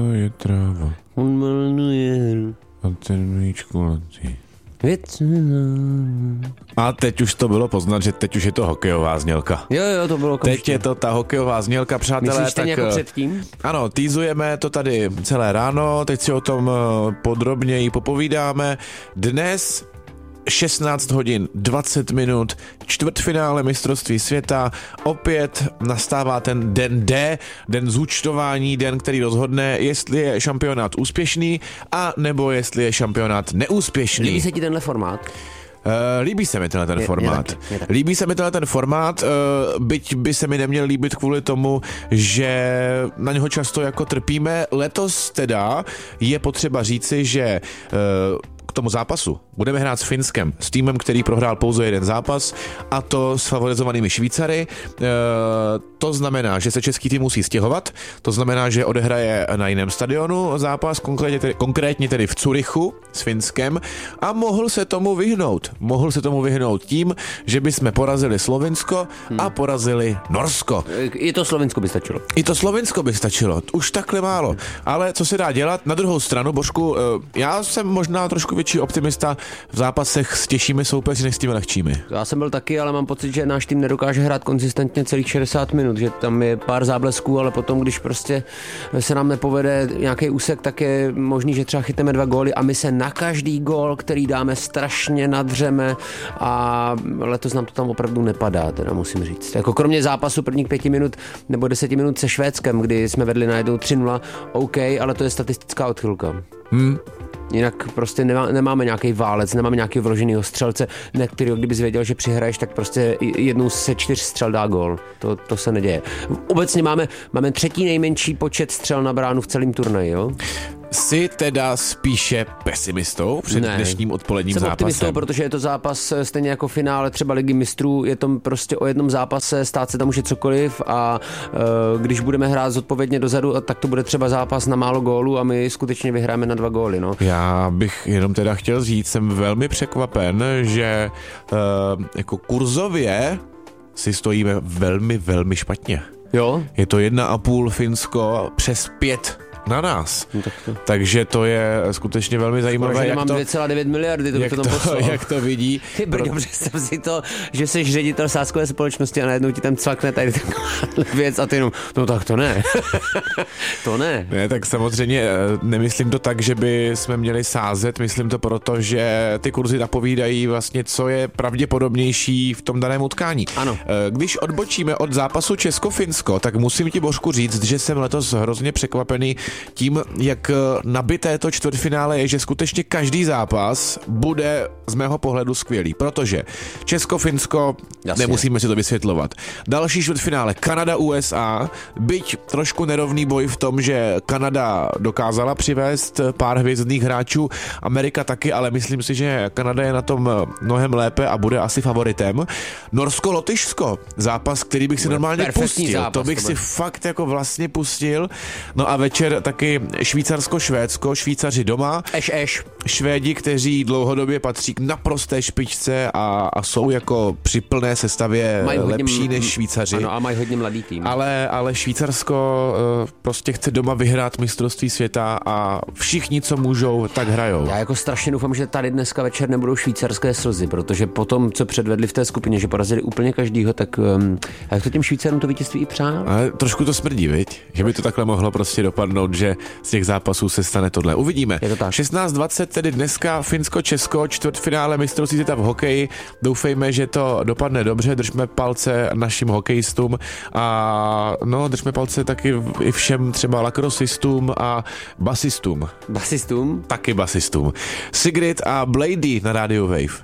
Je tráva. On maluje hru. A ten míč kulatý. Věcná. A teď už to bylo poznat, že teď už je to hokejová znělka. Jo, to bylo Teď je to ta hokejová znělka, přátelé. Myslíš stejně jako předtím? Ano, týzujeme to tady celé ráno, teď si o tom podrobněji popovídáme. Dnes 16 hodin 20 minut, čtvrtfinále mistrovství světa, opět nastává ten den D, den zúčtování, den, který rozhodne, jestli je šampionát úspěšný a nebo jestli je šampionát neúspěšný. Líbí se ti tenhle formát? Líbí se mi tenhle formát. Líbí se mi tenhle formát, byť by se mi neměl líbit kvůli tomu, že na něho často jako trpíme. Letos teda je potřeba říci, že k tomu zápasu budeme hrát s Finskem, s týmem, který prohrál pouze jeden zápas, a to s favorizovanými Švýcary. To znamená, že se český tým musí stěhovat, to znamená, že odehraje na jiném stadionu zápas, konkrétně tedy v Curychu s Finskem, a mohl se tomu vyhnout tím, že bychom porazili Slovinsko a porazili Norsko. I to Slovinsko by stačilo. Už takhle málo. Ale co se dá dělat? Na druhou stranu, Božku, já jsem možná trošku větší optimista v zápasech s těžšími soupeři než s těmi lehčími. Já jsem byl taky, ale mám pocit, že náš tým nedokáže hrát konzistentně celých 60 minut, že tam je pár záblesků, ale potom, když prostě se nám nepovede nějaký úsek, tak je možný, že třeba chytneme 2 góly a my se na každý gól, který dáme, strašně nadřeme, a letos nám to tam opravdu nepadá, teda musím říct. Jako kromě zápasu prvních 5 minut nebo 10 minut se Švédskem, kdy jsme vedli najednou 3-0, OK, ale to je statistická odchylka. Jinak prostě nemáme nějaký válec, nemáme nějaký vloženýho střelce, na kterého kdybys věděl, že přihraješ, tak prostě jednou se 4 střel dá gól. To se neděje. Obecně máme 3. nejmenší počet střel na bránu v celém turnaji, jo? Jsi teda spíše pesimistou před dnešním odpoledním zápasem? Jsem optimistou, protože je to zápas stejně jako finále třeba Ligy mistrů, je to prostě o jednom zápase, stát se tam může cokoliv, a když budeme hrát zodpovědně dozadu, tak to bude třeba zápas na málo gólů a my skutečně vyhráme na 2 góly. No. Já bych jenom teda chtěl říct, jsem velmi překvapen, že jako kurzově si stojíme velmi, velmi špatně. Jo? Je to 1,5 Finsko přes 5 na nás. Takže to je skutečně velmi zajímavé. Já mám 2,9 miliardy, to by to tam poslalo. Jak to vidí. Ty brďo, představ si to, že jsi ředitel sázkové společnosti a najednou ti tam cvakne tady taková věc a ty jenom, no tak to ne. To ne. Ne, tak samozřejmě nemyslím to tak, že by jsme měli sázet, myslím to proto, že ty kurzy napovídají vlastně, co je pravděpodobnější v tom daném utkání. Ano. Když odbočíme od zápasu Česko-Finsko, tak musím ti, Božku, říct, že jsem letos hrozně překvapený tím, jak nabité to čtvrtfinále je, že skutečně každý zápas bude z mého pohledu skvělý, protože Česko-Finsko, nemusíme si to vysvětlovat. Další čtvrtfinále Kanada-USA, byť trošku nerovný boj v tom, že Kanada dokázala přivést pár hvězdných hráčů, Amerika taky, ale myslím si, že Kanada je na tom mnohem lépe a bude asi favoritem. Norsko-Lotyšsko, zápas, který bych si normálně pustil. Zápas, to bych si fakt jako vlastně pustil. No a večer taky Švýcarsko-Švédsko, Švýcaři doma. Švédi, kteří dlouhodobě patří k naprosté špičce a jsou jako při plné sestavě lepší než Švýcaři. Ano, a mají hodně mladý tým. Ale Švýcarsko prostě chce doma vyhrát mistrovství světa a všichni, co můžou, tak hrajou. Já jako strašně doufám, že tady dneska večer nebudou švýcarské slzy, protože potom, co předvedli v té skupině, že porazili úplně každýho, tak jak to těm Švýcarům to vítězství i přál? Ale trošku to smrdí, viď? Že by to takhle mohlo prostě dopadnout, že z těch zápasů se stane tohle. Uvidíme. 16:20 tedy dneska Finsko-Česko, čtvrtfinále mistrovství světa v hokeji. Doufejme, že to dopadne dobře, držme palce našim hokejistům a držme palce taky i všem třeba lakrosistům a basistům. Basistům? Taky basistům. Sigrid a Blady na Radio Wave.